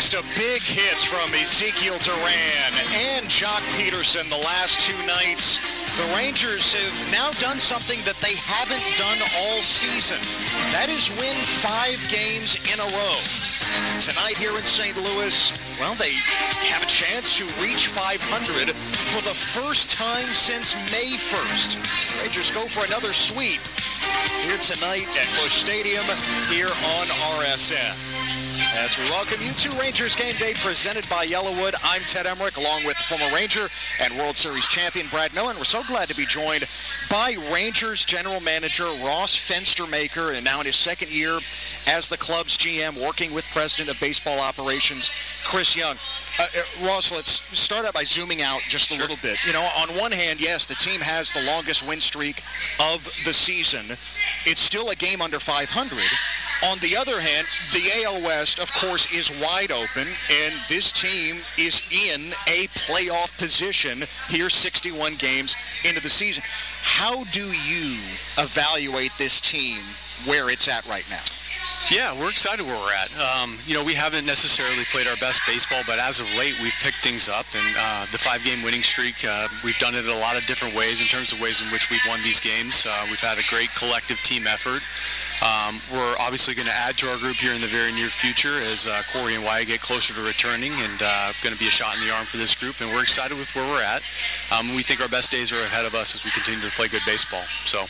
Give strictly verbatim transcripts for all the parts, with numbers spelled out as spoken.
Thanks to big hits from Ezekiel Duran and Jock Peterson the last two nights, the Rangers have now done something that they haven't done all season. That is win five games in a row. Tonight here in Saint Louis, well, they have a chance to reach five hundred for the first time since May first. Rangers go for another sweep here tonight at Busch Stadium here on R S N. As we welcome you to Rangers Game Day presented by Yellowwood, I'm Ted Emmerich along with former Ranger and World Series champion Brad Miller. And we're so glad to be joined by Rangers general manager Ross Fenstermaker, and now in his second year as the club's G M, working with president of baseball operations Chris Young. Uh, uh, Ross, let's start out by zooming out just a Sure. little bit. You know, on one hand, yes, the team has the longest win streak of the season. It's still a game under five hundred. On the other hand, the A L West, of course, is wide open, and this team is in a playoff position here sixty-one games into the season. How do you evaluate this team where it's at right now? Yeah, we're excited where we're at. Um, you know, we haven't necessarily played our best baseball, but as of late, we've picked things up. And uh, the five-game winning streak, uh, we've done it a lot of different ways in terms of ways in which we've won these games. Uh, we've had a great collective team effort. Um, we're obviously going to add to our group here in the very near future as uh, Corey and Wyatt get closer to returning, and uh, going to be a shot in the arm for this group. And we're excited with where we're at. Um, we think our best days are ahead of us as we continue to play good baseball. So.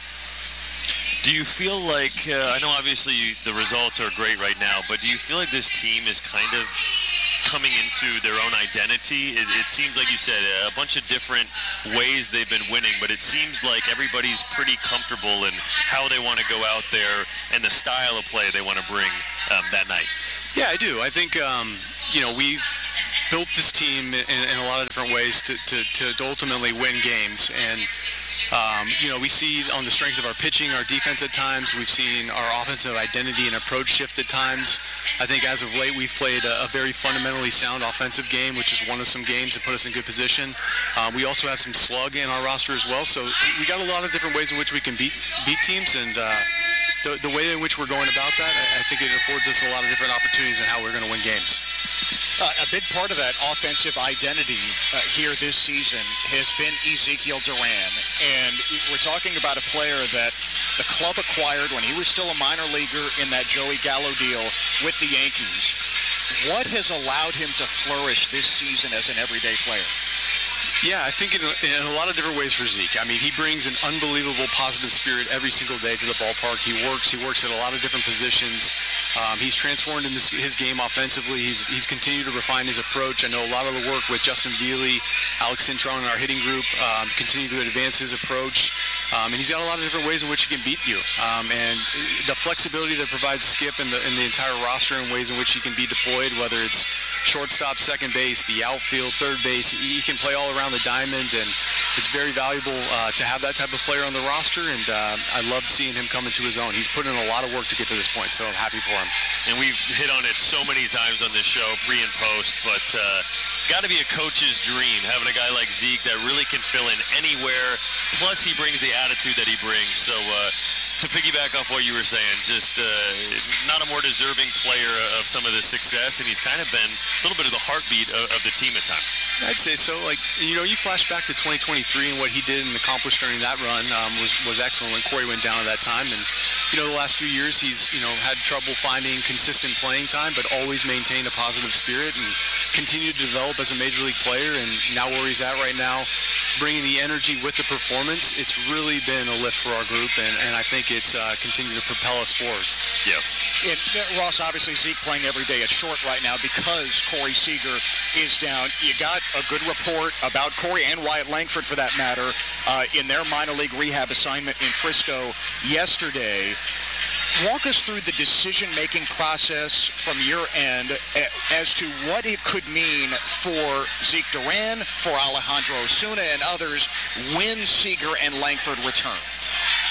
Do you feel like, uh, I know obviously the results are great right now, but do you feel like this team is kind of coming into their own identity? It, it seems like you said a bunch of different ways they've been winning, but it seems like everybody's pretty comfortable in how they want to go out there and the style of play they want to bring um, that night. Yeah, I do. I think, um, you know, we've built this team in, in a lot of different ways to, to, to ultimately win games. And Um, you know, we see on the strength of our pitching, our defense at times. We've seen our offensive identity and approach shift at times. I think as of late, we've played a, a very fundamentally sound offensive game, which has won us some games and put us in good position. Uh, we also have some slug in our roster as well. So we got a lot of different ways in which we can beat beat teams. And uh, the, the way in which we're going about that, I, I think it affords us a lot of different opportunities in how we're going to win games. Uh, a big part of that offensive identity uh, here this season has been Ezekiel Duran. And we're talking about a player that the club acquired when he was still a minor leaguer in that Joey Gallo deal with the Yankees. What has allowed him to flourish this season as an everyday player? Yeah, I think in a, in a lot of different ways for Zeke. I mean, he brings an unbelievable positive spirit every single day to the ballpark. He works. He works at a lot of different positions. Um, he's transformed in this, his game offensively. He's he's continued to refine his approach. I know a lot of the work with Justin Veely, Alex Cintron, and our hitting group um, continue to advance his approach. Um, and he's got a lot of different ways in which he can beat you. Um, and the flexibility that provides Skip and the, and the entire roster in ways in which he can be deployed, whether it's shortstop, second base, the outfield, third base, he, he can play all around the diamond, and it's very valuable uh, to have that type of player on the roster. And uh, I love seeing him come into his own. He's put in a lot of work to get to this point, so I'm happy for him. And we've hit on it so many times on this show, pre and post, but uh, got to be a coach's dream, having a guy like Zeke that really can fill in anywhere, plus he brings the attitude that he brings. So uh, to piggyback off what you were saying, just uh, not a more deserving player of some of this success, and he's kind of been a little bit of the heartbeat of, of the team at times. I'd say so. Like, you know, you flash back to twenty twenty-three and what he did and accomplished during that run um, was, was excellent when Corey went down at that time. And, you know, the last few years he's, you know, had trouble finding consistent playing time, but always maintained a positive spirit and continued to develop as a major league player. And now where he's at right now, bringing the energy with the performance, it's really been a lift for our group, and, and I think it's uh, continued to propel us forward. Yeah. And Ross, obviously Zeke playing every day at short right now because Corey Seager is down. You got a good report about Corey and Wyatt Langford, for that matter, uh, in their minor league rehab assignment in Frisco yesterday. Walk us through the decision-making process from your end as to what it could mean for Zeke Duran, for Alejandro Osuna, and others when Seager and Langford return.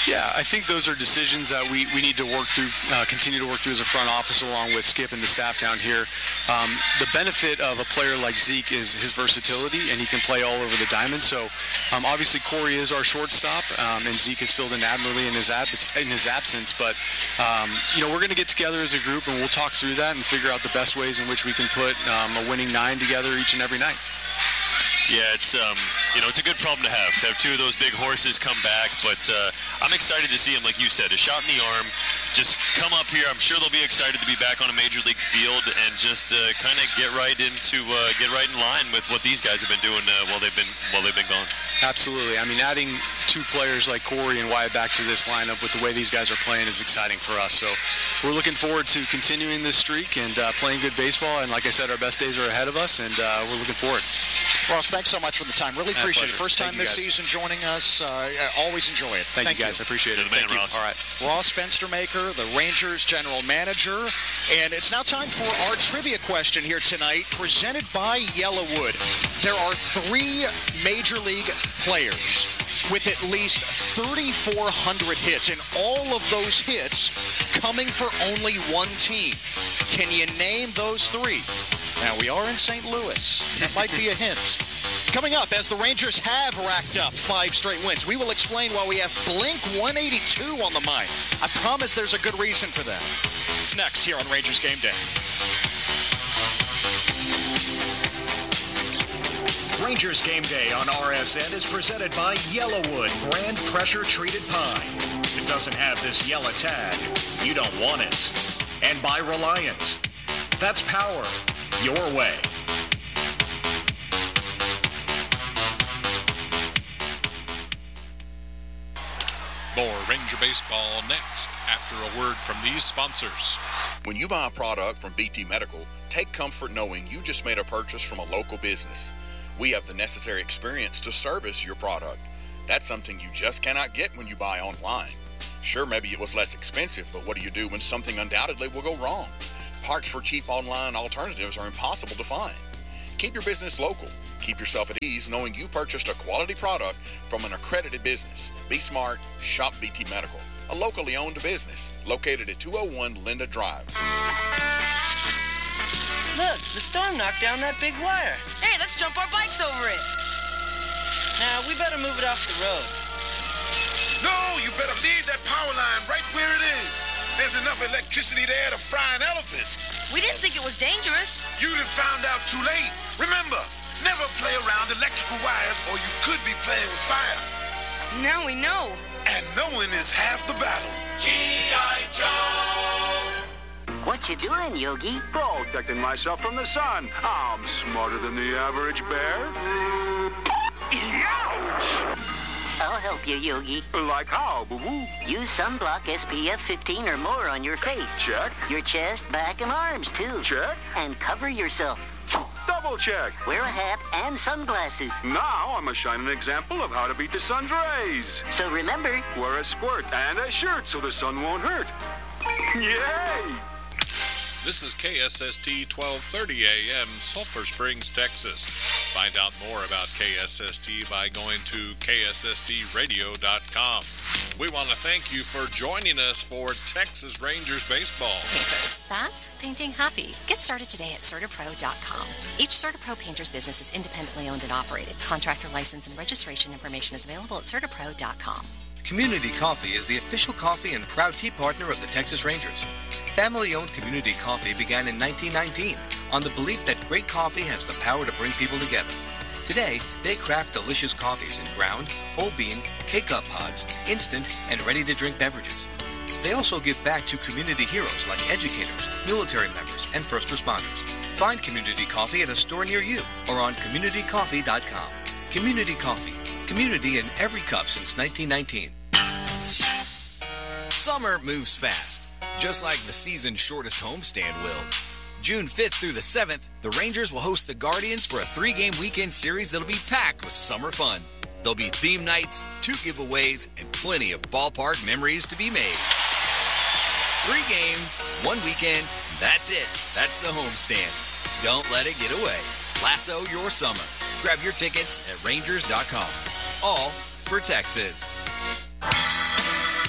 Yeah, I think those are decisions that we, we need to work through, uh, continue to work through as a front office along with Skip and the staff down here. Um, the benefit of a player like Zeke is his versatility, and he can play all over the diamond. So um, obviously Corey is our shortstop, um, and Zeke has filled in admirably in his, ab- in his absence. But, um, you know, we're going to get together as a group, and we'll talk through that and figure out the best ways in which we can put um, a winning nine together each and every night. Yeah, it's um, you know, it's a good problem to have. Have two of those big horses come back, but uh, I'm excited to see him, like you said, a shot in the arm. Just come up here. I'm sure they'll be excited to be back on a major league field and just uh, kind of get right into uh, get right in line with what these guys have been doing uh, while they've been while they've been gone. Absolutely. I mean, adding two players like Corey and Wyatt back to this lineup with the way these guys are playing is exciting for us. So we're looking forward to continuing this streak and uh, playing good baseball. And like I said, our best days are ahead of us, and uh, we're looking forward. Ross, thanks so much for the time. Really My appreciate pleasure. it. First time Thank this you, season joining us. Uh, I always enjoy it. Thank, Thank you, guys. you. I appreciate it. You're the man, Thank you. Ross. All right. Ross Fenstermaker, the Rangers general manager. And it's now time for our trivia question here tonight, presented by Yellowwood. There are three Major League players with at least thirty-four hundred hits, and all of those hits coming for only one team. Can you name those three? Now, we are in Saint Louis. That might be a hint. Coming up, as the Rangers have racked up five straight wins, we will explain why we have Blink one eighty-two on the mind. I promise there's a good reason for that. It's next here on Rangers Game Day. Rangers Game Day on R S N is presented by Yellowwood brand pressure-treated pine. If it doesn't have this yellow tag, you don't want it. And by Reliant. That's power your way. More Ranger Baseball next after a word from these sponsors. When you buy a product from B T Medical, take comfort knowing you just made a purchase from a local business. We have the necessary experience to service your product. That's something you just cannot get when you buy online. Sure, maybe it was less expensive, but what do you do when something undoubtedly will go wrong? Parts for cheap online alternatives are impossible to find. Keep your business local. Keep yourself at ease knowing you purchased a quality product from an accredited business. Be smart. Shop B T Medical, a locally owned business located at two oh one Linda Drive. Look, the storm knocked down that big wire. Hey, let's jump our bikes over it. Now, we better move it off the road. No, you better leave that power line right where it is. There's enough electricity there to fry an elephant. We didn't think it was dangerous. You'd have found out too late. Remember, never play around electrical wires or you could be playing with fire. Now we know. And knowing is half the battle. G I. Joe! What you doing, Yogi? Protecting myself from the sun. I'm smarter than the average bear. Ouch! I'll help you, Yogi. Like how, boo-boo? Use sunblock S P F fifteen or more on your face. Check. Your chest, back, and arms, too. Check. And cover yourself. Double check. Wear a hat and sunglasses. Now I'm a shining example of how to beat the sun's rays. So remember, wear a squirt and a shirt so the sun won't hurt. Yay! This is K S S T twelve thirty A M, Sulphur Springs, Texas. Find out more about K S S T by going to K S S T radio dot com. We want to thank you for joining us for Texas Rangers baseball. Painters, that's painting happy. Get started today at CertaPro dot com. Each CertaPro painter's business is independently owned and operated. Contractor license and registration information is available at CertaPro dot com. Community Coffee is the official coffee and proud tea partner of the Texas Rangers. Family-owned Community Coffee began in nineteen nineteen on the belief that great coffee has the power to bring people together. Today, they craft delicious coffees in ground, whole bean, K-Cup pods, instant, and ready-to-drink beverages. They also give back to community heroes like educators, military members, and first responders. Find Community Coffee at a store near you or on community coffee dot com. Community Coffee. Community in every cup since nineteen nineteen. Summer moves fast, just like the season's shortest homestand will. June fifth through the seventh, the Rangers will host the Guardians for a three-game weekend series that'll be packed with summer fun. There'll be theme nights, two giveaways, and plenty of ballpark memories to be made. Three games, one weekend, that's it. That's the homestand. Don't let it get away. Lasso your summer. Grab your tickets at rangers dot com. All for Texas.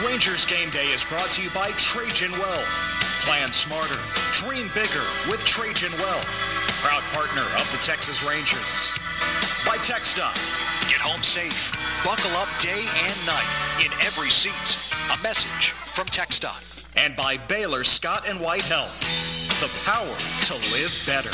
Rangers Game Day is brought to you by Trajan Wealth. Plan smarter, dream bigger with Trajan Wealth. Proud partner of the Texas Rangers. By TxDOT. Get home safe. Buckle up day and night in every seat. A message from TxDOT. And by Baylor Scott and White Health. The power to live better.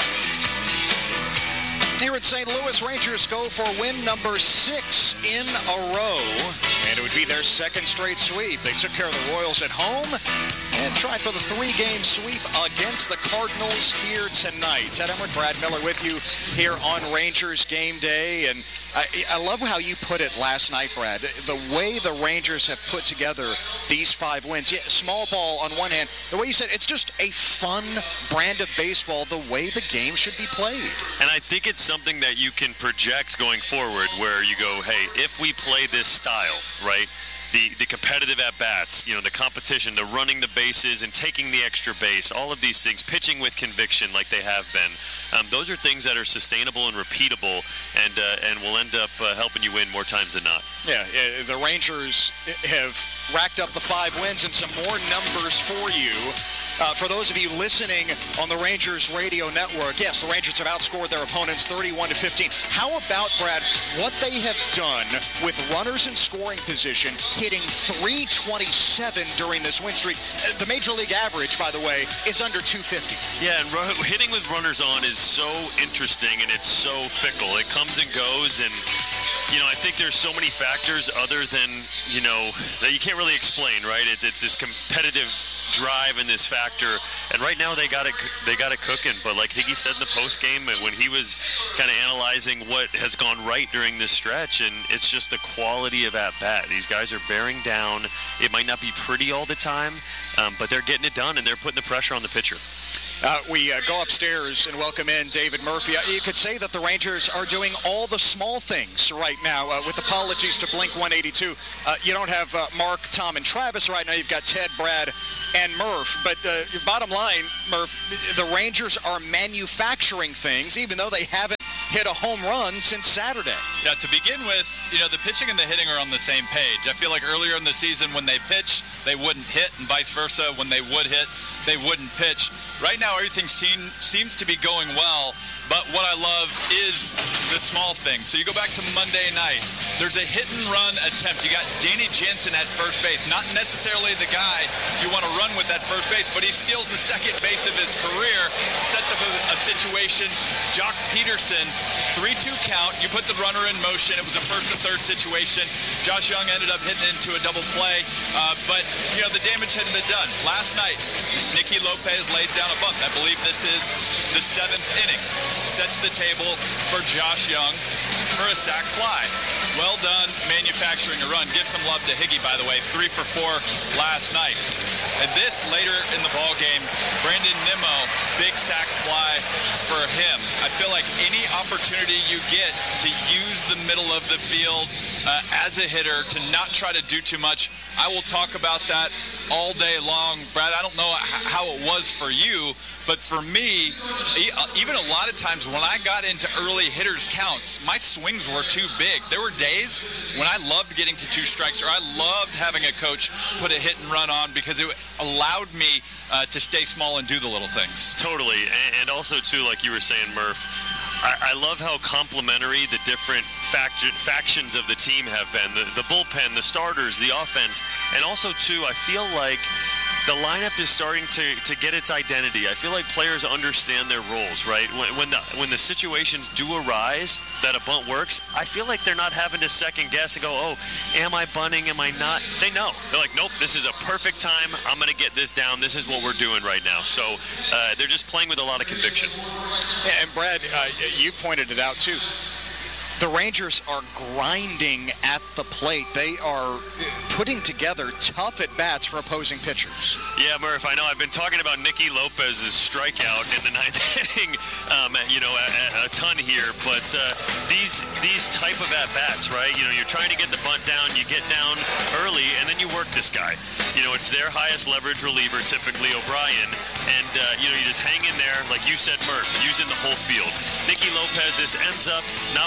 Here in Saint Louis, Rangers go for win number six in a row, and it would be their second straight sweep. They took care of the Royals at home and tried for the three-game sweep against the Cardinals here tonight. Ted Emmerich, Brad Miller with you here on Rangers Game Day, and I, I love how you put it last night, Brad. The way the Rangers have put together these five wins. Yeah, small ball on one hand. The way you said, it's just a fun brand of baseball, the way the game should be played. And I think it's something that you can project going forward where you go, hey, if we play this style, right, the, the competitive at-bats, you know, the competition, the running the bases and taking the extra base, all of these things, pitching with conviction like they have been, um, those are things that are sustainable and repeatable and uh, and will end up uh, helping you win more times than not. Yeah, the Rangers have racked up the five wins and some more numbers for you. Uh, for those of you listening on the Rangers radio network, yes, the Rangers have outscored their opponents thirty-one to fifteen. How about, Brad, what they have done with runners in scoring position, hitting three twenty-seven during this win streak? The Major League average, by the way, is under two fifty. Yeah, and ru- hitting with runners on is so interesting, and it's so fickle. It comes and goes, and you know, I think there's so many factors other than, you know, that you can't really explain, right? It's, it's this competitive drive and this factor, and right now they got it they got it cooking. But like Higgy said in the post game, when he was kind of analyzing what has gone right during this stretch, and it's just the quality of at bat. These guys are bearing down. It might not be pretty all the time, um, but they're getting it done, and they're putting the pressure on the pitcher. Uh, we uh, go upstairs and welcome in David Murphy. Uh, you could say that the Rangers are doing all the small things right now, uh, with apologies to Blink one eighty-two. Uh, you don't have uh, Mark, Tom, and Travis right now. You've got Ted, Brad, and Murph. But uh, bottom line, Murph, the Rangers are manufacturing things, even though they haven't hit a home run since Saturday. Yeah, to begin with, you know, the pitching and the hitting are on the same page. I feel like earlier in the season when they pitch, they wouldn't hit, and vice versa. When they would hit, they wouldn't pitch. Right now, everything seem, seems to be going well, but what I love is the small things. So you go back to Monday night. There's a hit and run attempt. You got Danny Jansen at first base. Not necessarily the guy you want to run with at first base, but he steals the second base of his career, sets up a, a situation. Jock Peterson, three two count. You put the runner in motion. It was a first and third situation. Josh Young ended up hitting into a double play, uh, but, you know, the damage hadn't been done. Last night, Nicky Lopez lays down a bunt. I believe this is the seventh inning. Sets the table for Josh Young for a sac fly. Well done manufacturing a run. Give some love to Higgy, by the way. Three for four last night. And this later in the ball game, Brandon Nimmo, big sac fly for him. I feel like any opportunity you get to use the middle of the field uh, as a hitter, to not try to do too much, I will talk about that all day long. Brad, I don't know how it was for you, but for me, even a lot of times when I got into early hitters counts, my swings were too big. There were days when I loved getting to two strikes, or I loved having a coach put a hit and run on, because it allowed me uh, to stay small and do the little things. Totally. And also, too, like you were saying, Murph, I, I love how complementary the different fact- factions of the team have been. The, the bullpen, the starters, the offense. And also, too, I feel like the lineup is starting to, to get its identity. I feel like players understand their roles, right? When, when the when the situations do arise that a bunt works, I feel like they're not having to second guess and go, oh, am I bunting, am I not? They know. They're like, nope, this is a perfect time. I'm going to get this down. This is what we're doing right now. So uh, they're just playing with a lot of conviction. Yeah, and Brad, uh, you pointed it out too. The Rangers are grinding at the plate. They are putting together tough at-bats for opposing pitchers. Yeah, Murph, I know. I've been talking about Nicky Lopez's strikeout in the ninth inning, um, you know, a, a ton here. But uh, these these type of at-bats, right? You know, you're trying to get the bunt down, you get down early, and then you work this guy. You know, it's their highest leverage reliever, typically O'Brien. And, uh, you know, you just hang in there, like you said, Murph, using the whole field. Nicky Lopez, this ends up not working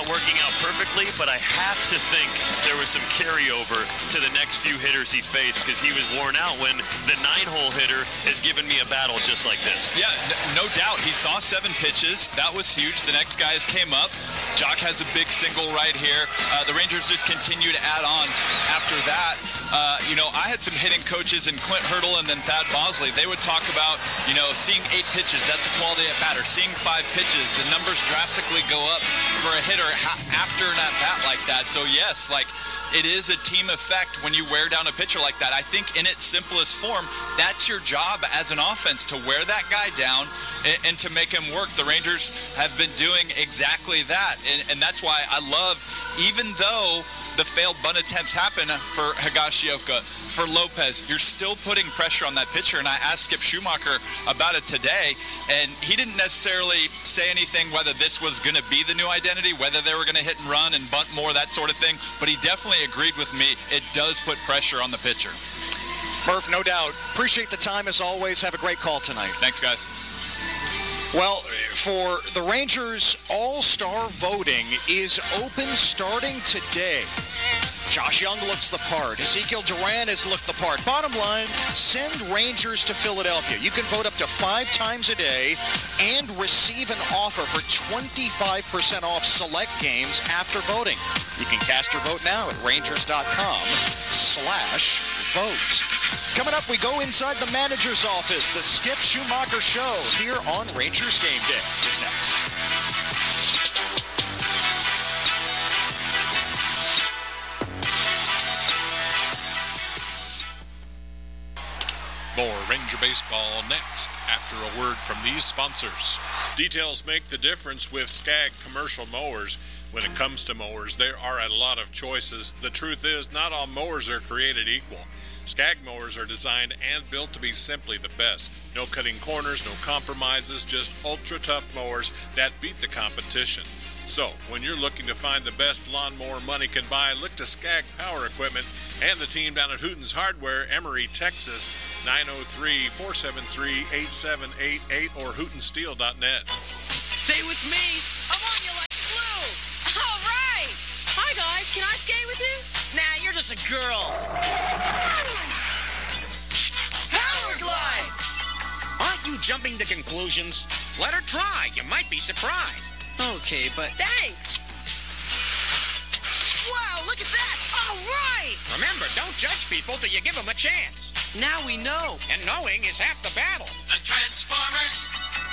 out perfectly, but I have to think there was some carryover to the next few hitters he faced because he was worn out when the nine-hole hitter is giving me a battle just like this. Yeah, no doubt. He saw seven pitches. That was huge. The next guys came up. Jock has a big single right here. Uh, the Rangers just continue to add on after that. Uh, you know, I had some hitting coaches in Clint Hurdle and then Thad Bosley. They would talk about, you know, seeing eight pitches, that's a quality at bat. Or seeing five pitches, the numbers drastically go up for a hitter ha- after an at-bat like that. So, yes, like, it is a team effect when you wear down a pitcher like that. I think in its simplest form, that's your job as an offense, to wear that guy down and, and to make him work. The Rangers have been doing exactly that. And, and that's why I love, even though the failed bunt attempts happen for Higashioka, for Lopez, you're still putting pressure on that pitcher. And I asked Skip Schumacher about it today, and he didn't necessarily say anything whether this was going to be the new identity, whether they were going to hit and run and bunt more, that sort of thing. But he definitely agreed with me. It does put pressure on the pitcher. Murph, no doubt. Appreciate the time as always. Have a great call tonight. Thanks, guys. Well, for the Rangers, All-Star voting is open starting today. Josh Young looks the part. Ezekiel Duran has looked the part. Bottom line, send Rangers to Philadelphia. You can vote up to five times a day and receive an offer for twenty-five percent off select games after voting. You can cast your vote now at Rangers.com slash vote. Coming up, we go inside the manager's office. The Skip Schumacher Show here on Rangers Game Day is next. More Ranger Baseball next after a word from these sponsors. Details make the difference with Skag Commercial Mowers. When it comes to mowers, there are a lot of choices. The truth is, not all mowers are created equal. Skag mowers are designed and built to be simply the best. No cutting corners, no compromises, just ultra-tough mowers that beat the competition. So, when you're looking to find the best lawnmower money can buy, look to Skag Power Equipment and the team down at Hooten's Hardware, Emory, Texas, nine oh three, four seven three, eight seven eight eight or hooten steel dot net. Stay with me. I'm on you like glue. All right. Hi, guys. Can I skate with you? Nah, you're just a girl. Power glide. Aren't you jumping to conclusions? Let her try. You might be surprised. Okay, but... Thanks. Wow, look at that. All right. Remember, don't judge people till you give them a chance. Now we know. And knowing is half the battle. The Transformers.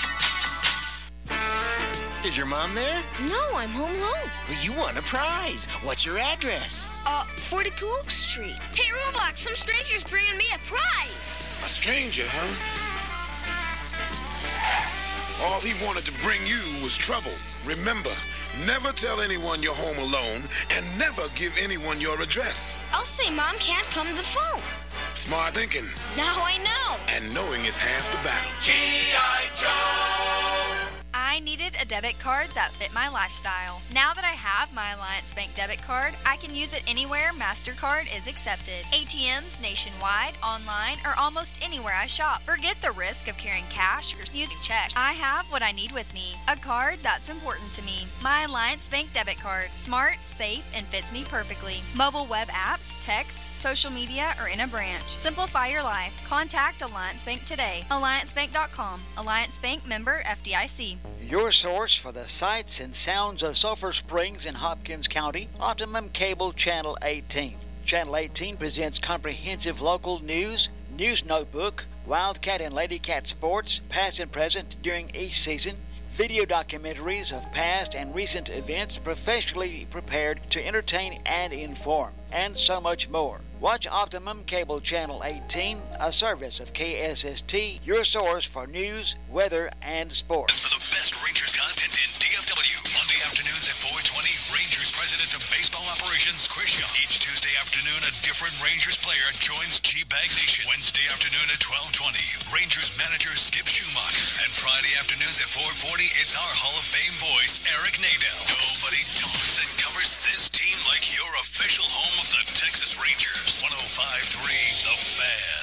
Is your mom there? No, I'm home alone. Well, you won a prize. What's your address? Uh, forty-two Oak Street. Hey, Roblox, some stranger's bringing me a prize. A stranger, huh? All he wanted to bring you was trouble. Remember, never tell anyone you're home alone and never give anyone your address. I'll say Mom can't come to the phone. Smart thinking. Now I know. And knowing is half the battle. G I. Joe! I needed a debit card that fit my lifestyle. Now that I have my Alliance Bank debit card, I can use it anywhere MasterCard is accepted. A T Ms nationwide, online, or almost anywhere I shop. Forget the risk of carrying cash or using checks. I have what I need with me. A card that's important to me. My Alliance Bank debit card. Smart, safe, and fits me perfectly. Mobile web apps, text, social media, or in a branch. Simplify your life. Contact Alliance Bank today. Alliance Bank dot com. Alliance Bank member F D I C. Your source for the sights and sounds of Sulphur Springs in Hopkins County, Optimum Cable Channel eighteen. Channel eighteen presents comprehensive local news, news notebook, Wildcat and Ladycat sports, past and present during each season, video documentaries of past and recent events professionally prepared to entertain and inform, and so much more. Watch Optimum Cable Channel eighteen, a service of K S S T, your source for news, weather, and sports. For the best Rangers content in D F W, Monday afternoons at four twenty, Rangers President of Baseball Operations Chris Young. Each Tuesday afternoon, a different Rangers player joins G-Bag Nation. Wednesday afternoon at twelve twenty, Rangers manager Skip Schumacher. And Friday afternoons at four forty, it's our Hall of Fame voice, Eric Nadel. Nobody talks and covers this team like your official home of the Texas Rangers. one oh five point three The Fan.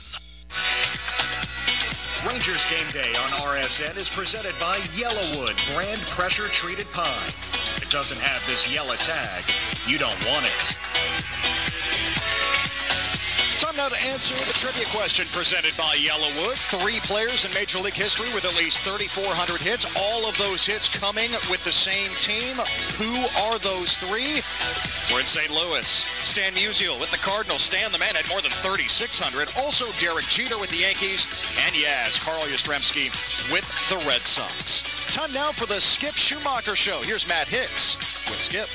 Rangers Game Day on R S N is presented by Yellowwood Brand Pressure Treated Pine. The it doesn't have this yellow tag, you don't want it. Time now to answer the trivia question presented by Yellowwood. Three players in Major League history with at least thirty-four hundred hits. All of those hits coming with the same team. Who are those three? We're in Saint Louis. Stan Musial with the Cardinals. Stan, the man, had more than thirty-six hundred. Also Derek Jeter with the Yankees. And yes, Carl Yastrzemski with the Red Sox. Time now for the Skip Schumacher Show. Here's Matt Hicks with Skip.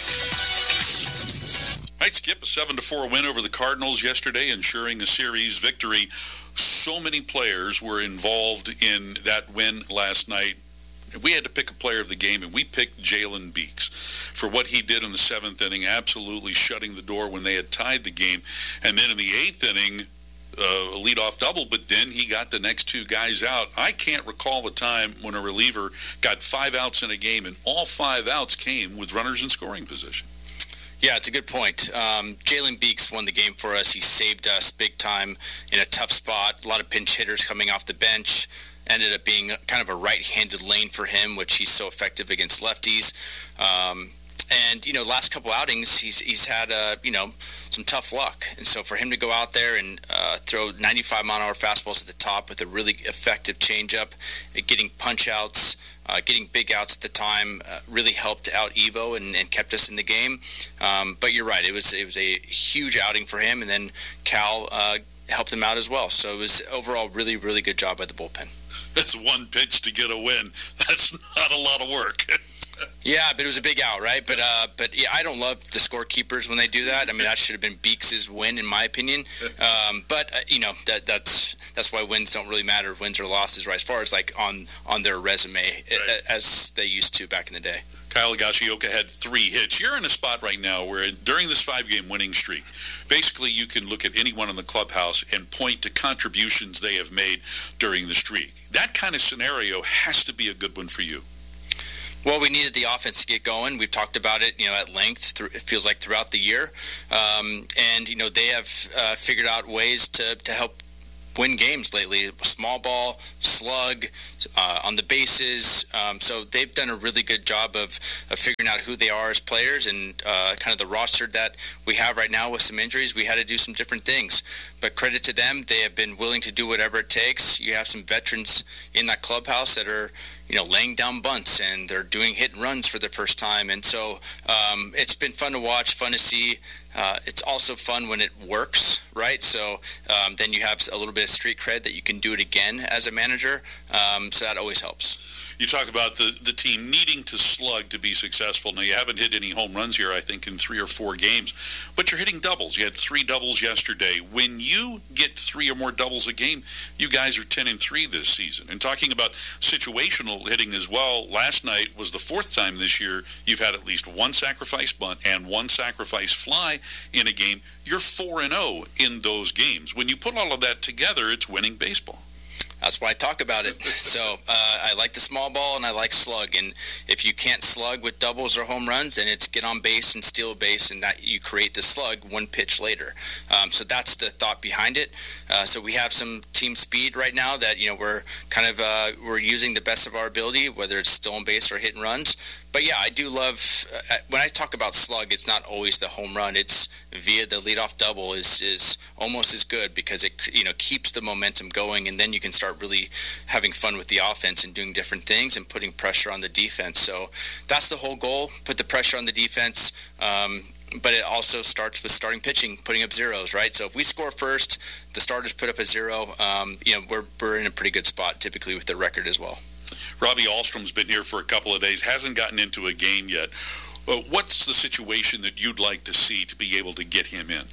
All right, Skip, a seven to four win over the Cardinals yesterday, ensuring a series victory. So many players were involved in that win last night. We had to pick a player of the game, and we picked Jalen Beeks for what he did in the seventh inning, absolutely shutting the door when they had tied the game. And then in the eighth inning, uh, a leadoff double, but then he got the next two guys out. I can't recall the time when a reliever got five outs in a game, and all five outs came with runners in scoring position. Yeah, it's a good point. Um, Jalen Beeks won the game for us. He saved us big time in a tough spot. A lot of pinch hitters coming off the bench. Ended up being kind of a right-handed lane for him, which he's so effective against lefties. Um, and, you know, last couple outings, he's he's had, uh, you know, some tough luck. And so for him to go out there and uh, throw ninety-five mile an hour fastballs at the top with a really effective changeup, getting punch-outs, Uh, getting big outs at the time uh, really helped out Evo and, and kept us in the game. Um, but you're right, it was it was a huge outing for him, and then Cal uh, helped him out as well. So it was overall really, really good job by the bullpen. That's one pitch to get a win. That's not a lot of work. Yeah, but it was a big out, right? But uh, but yeah, I don't love the scorekeepers when they do that. I mean, that should have been Beeks' win, in my opinion. Um, but uh, you know, that that's that's why wins don't really matter, wins or losses, right? As far as like on on their resume, right, as they used to back in the day. Kyle Higashioka had three hits. You're in a spot right now where during this five-game winning streak, basically you can look at anyone in the clubhouse and point to contributions they have made during the streak. That kind of scenario has to be a good one for you. Well, we needed the offense to get going. We've talked about it, you know, at length. Th- it feels like throughout the year, um, and you know they have uh, figured out ways to to help win games lately. Small ball, slug, uh, on the bases. Um, so they've done a really good job of, of figuring out who they are as players, and uh, kind of the roster that we have right now with some injuries. We had to do some different things, but credit to them. They have been willing to do whatever it takes. You have some veterans in that clubhouse that are, you know, laying down bunts, and they're doing hit and runs for the first time. And so um, it's been fun to watch, fun to see. Uh, it's also fun when it works, right? So um, then you have a little bit of street cred that you can do it again as a manager. Um, so that always helps. You talk about the, the team needing to slug to be successful. Now, you haven't hit any home runs here, I think, in three or four games, but you're hitting doubles. You had three doubles yesterday. When you get three or more doubles a game, you guys are ten and three this season. And talking about situational hitting as well, last night was the fourth time this year you've had at least one sacrifice bunt and one sacrifice fly in a game. You're four and oh in those games. When you put all of that together, it's winning baseball. That's why I talk about it. So uh, I like the small ball and I like slug. And if you can't slug with doubles or home runs, then it's get on base and steal a base, and that you create the slug one pitch later. Um, so that's the thought behind it. Uh, so we have some team speed right now that, you know, we're kind of uh, we're using the best of our ability, whether it's still on base or hit and runs. But yeah, I do love uh, when I talk about slug. It's not always the home run. It's via the leadoff double is is almost as good, because it, you know, keeps the momentum going, and then you can start really having fun with the offense and doing different things and putting pressure on the defense. So that's the whole goal: put the pressure on the defense. Um, but it also starts with starting pitching, putting up zeros, right? So if we score first, the starters put up a zero. Um, you know, we're we're in a pretty good spot typically with the record as well. Robbie Alstrom's been here for a couple of days, hasn't gotten into a game yet. Uh, what's the situation that you'd like to see to be able to get him in?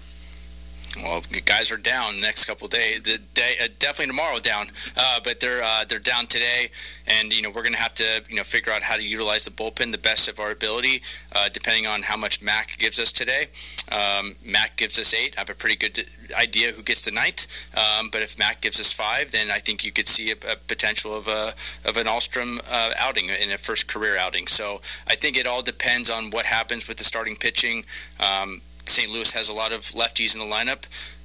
Well, the guys are down the next couple of days. The day, uh, definitely tomorrow down, uh, but they're uh, they're down today, and you know we're going to have to you know figure out how to utilize the bullpen the best of our ability, uh, depending on how much Mac gives us today. Um, Mac gives us eight. I have a pretty good idea who gets the ninth, um, but if Mac gives us five, then I think you could see a, a potential of a of an Alstrom uh, outing in a first career outing. So I think it all depends on what happens with the starting pitching. Um, Saint Louis has a lot of lefties in the lineup.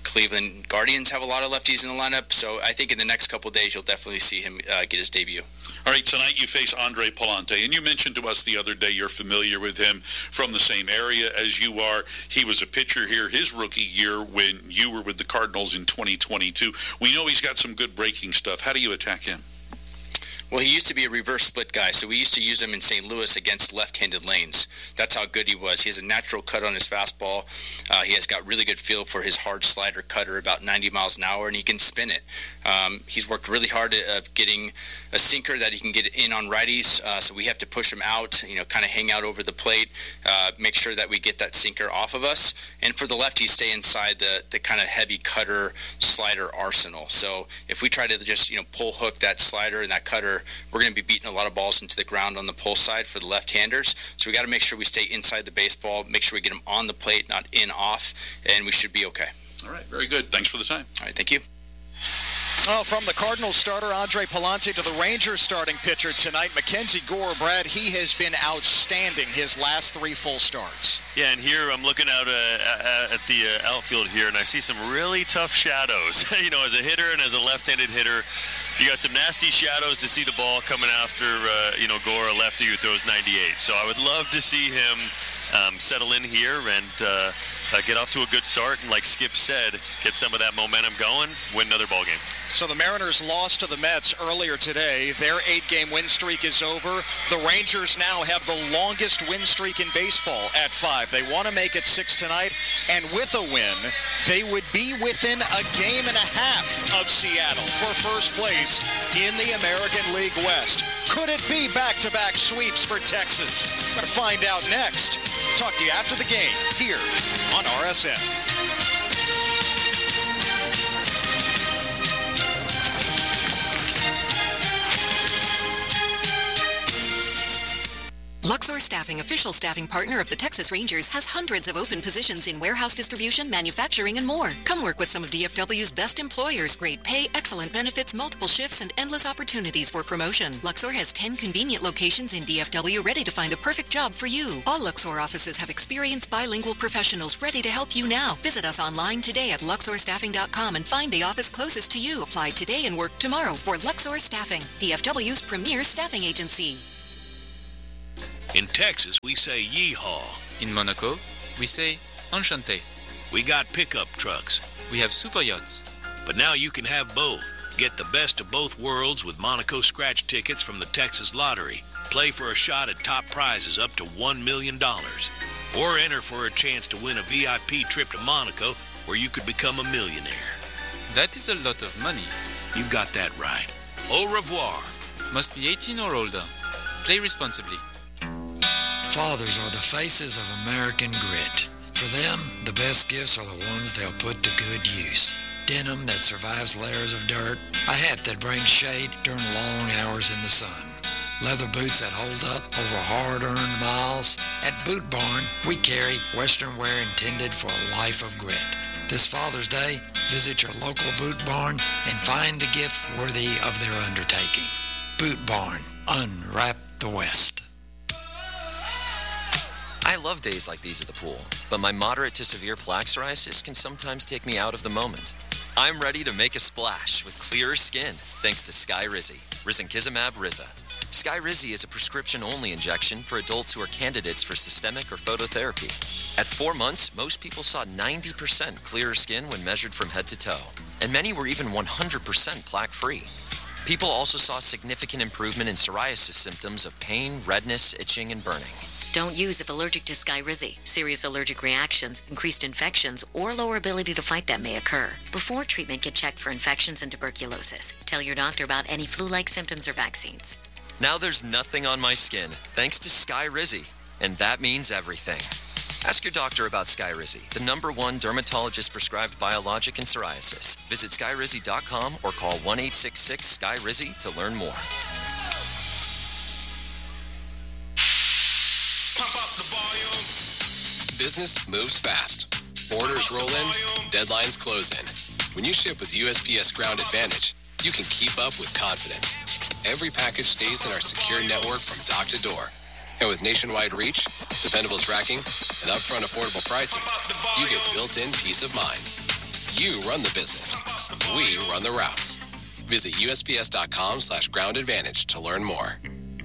Cleveland Guardians have a lot of lefties in the lineup, so I think in the next couple of days you'll definitely see him uh, get his debut. All right, tonight you face Andre Palante, and you mentioned to us the other day you're familiar with him from the same area as you are. He was a pitcher here his rookie year when you were with the Cardinals in twenty twenty-two. We know he's got some good breaking stuff. How do you attack him? Well, he used to be a reverse split guy, so we used to use him in Saint Louis against left-handed lanes. That's how good he was. He has a natural cut on his fastball. Uh, he has got really good feel for his hard slider cutter, about ninety miles an hour, and he can spin it. Um, he's worked really hard at uh, getting a sinker that he can get in on righties, uh, so we have to push him out, you know, kind of hang out over the plate, uh, make sure that we get that sinker off of us. And for the lefties, stay inside the, the kind of heavy cutter slider arsenal. So if we try to just, you know, pull hook that slider and that cutter, we're going to be beating a lot of balls into the ground on the pull side for the left-handers. So we got to make sure we stay inside the baseball, make sure we get them on the plate, not in, off, and we should be okay. All right, very good. Thanks for the time. All right, thank you. Oh, from the Cardinals starter Andre Palante to the Rangers starting pitcher tonight, Mackenzie Gore. Brad, he has been outstanding his last three full starts. Yeah, and here I'm looking out uh, at the uh, outfield here, and I see some really tough shadows. You know, as a hitter and as a left-handed hitter, you got some nasty shadows to see the ball coming after, uh, you know, Gore, a lefty who throws ninety-eight. So I would love to see him um, settle in here and uh, uh, get off to a good start. And like Skip said, get some of that momentum going, win another ball game. So the Mariners lost to the Mets earlier today. Their eight-game win streak is over. The Rangers now have the longest win streak in baseball at five. They want to make it six tonight, and with a win, they would be within a game and a half of Seattle for first place in the American League West. Could it be back-to-back sweeps for Texas? We're going to find out next. Talk to you after the game here on R S N. Luxor Staffing, official staffing partner of the Texas Rangers, has hundreds of open positions in warehouse distribution, manufacturing, and more. Come work with some of D F W's best employers. Great pay, excellent benefits, multiple shifts, and endless opportunities for promotion. Luxor has ten convenient locations in D F W ready to find a perfect job for you. All Luxor offices have experienced bilingual professionals ready to help you now. Visit us online today at luxor staffing dot com and find the office closest to you. Apply today and work tomorrow for Luxor Staffing, D F W's premier staffing agency. In Texas, we say yeehaw. In Monaco, we say enchanté. We got pickup trucks. We have super yachts. But now you can have both. Get the best of both worlds with Monaco scratch tickets from the Texas Lottery. Play for a shot at top prizes up to one million dollars. Or enter for a chance to win a V I P trip to Monaco where you could become a millionaire. That is a lot of money. You've got that right. Au revoir. Must be eighteen or older. Play responsibly. Fathers are the faces of American grit. For them, the best gifts are the ones they'll put to good use. Denim that survives layers of dirt, a hat that brings shade during long hours in the sun, leather boots that hold up over hard-earned miles. At Boot Barn, we carry Western wear intended for a life of grit. This Father's Day, visit your local Boot Barn and find the gift worthy of their undertaking. Boot Barn, unwrap the West. I love days like these at the pool, but my moderate to severe plaque psoriasis can sometimes take me out of the moment. I'm ready to make a splash with clearer skin thanks to Skyrizi, risankizumab Riza. Skyrizi is a prescription-only injection for adults who are candidates for systemic or phototherapy. At four months, most people saw ninety percent clearer skin when measured from head to toe, and many were even one hundred percent plaque-free. People also saw significant improvement in psoriasis symptoms of pain, redness, itching, and burning. Don't use if allergic to Skyrizi. Serious allergic reactions, increased infections, or lower ability to fight them may occur. Before treatment, get checked for infections and tuberculosis. Tell your doctor about any flu-like symptoms or vaccines. Now there's nothing on my skin, thanks to Skyrizi. And that means everything. Ask your doctor about Skyrizi, the number one dermatologist-prescribed biologic in psoriasis. Visit skyrizi dot com or call one eight six six S K Y R I Z I to learn more. Business moves fast. Orders roll in, deadlines close in. When you ship with U S P S Ground Advantage, you can keep up with confidence. Every package stays in our secure network from dock to door. And with nationwide reach, dependable tracking, and upfront affordable pricing, you get built-in peace of mind. You run the business. We run the routes. Visit U S P S dot com slash ground advantage to learn more.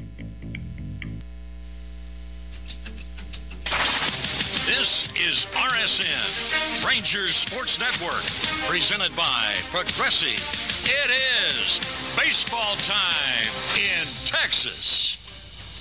This is R S N, Rangers Sports Network, presented by Progressive. It is baseball time in Texas.